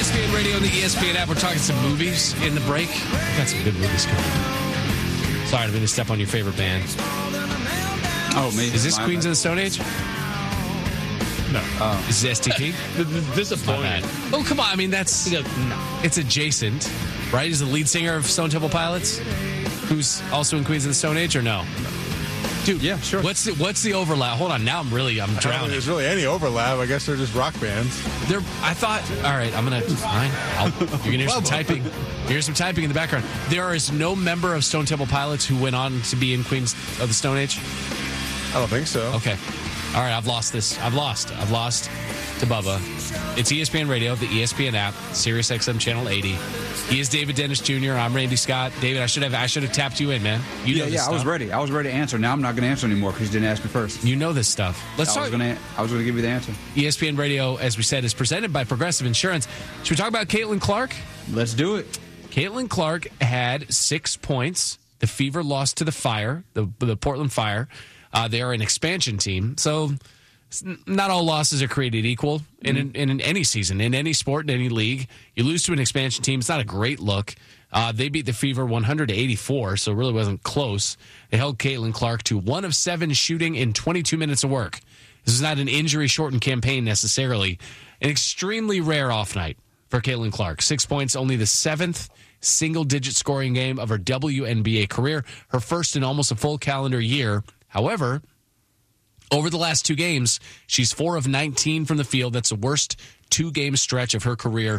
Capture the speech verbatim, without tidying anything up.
S P N Radio and the E S P N app. We're talking some movies in the break. Got some good movies coming. Sorry, I didn't mean to step on your favorite band. Oh, me. Is this My Queens bad. of the Stone Age? No. Oh. Is this S T P? Disappointed. Oh, come on. I mean, that's... He goes, no. It's adjacent, right? He's the lead singer of Stone Temple Pilots, who's also in Queens of the Stone Age, or no? Dude, Yeah, sure. What's the, what's the overlap? Hold on, now I'm really I'm I don't think drowning. there's really any overlap. I guess they're just rock bands. They're, I thought, all right, I'm gonna fine. I'll, you're gonna hear some typing. You hear some typing in the background. There is no member of Stone Temple Pilots who went on to be in Queens of the Stone Age. I don't think so. Okay, all right, I've lost this. I've lost. I've lost to Bubba. It's E S P N Radio, the E S P N app, Sirius X M channel eighty. He is David Dennis Junior I'm Randy Scott. David, I should have I should have tapped you in, man. You know Yeah, this yeah, stuff. I was ready. I was ready to answer. Now I'm not going to answer anymore because you didn't ask me first. You know this stuff. Let's I talk. was going to. I was going to give you the answer. E S P N Radio, as we said, is presented by Progressive Insurance. Should we talk about Caitlin Clark? Let's do it. Caitlin Clark had six points. The Fever lost to the Fire, the the Portland Fire. Uh, they are an expansion team, so not all losses are created equal in, in, in any season, in any sport, in any league. You lose to an expansion team, it's not a great look. Uh, they beat the Fever one hundred to eighty-four, so it really wasn't close. They held Caitlin Clark to one of seven shooting in twenty-two minutes of work. This is not an injury-shortened campaign necessarily. An extremely rare off night for Caitlin Clark. Six points, only the seventh single-digit scoring game of her W N B A career, her first in almost a full calendar year. However, over the last two games, she's four of nineteen from the field. That's the worst two-game stretch of her career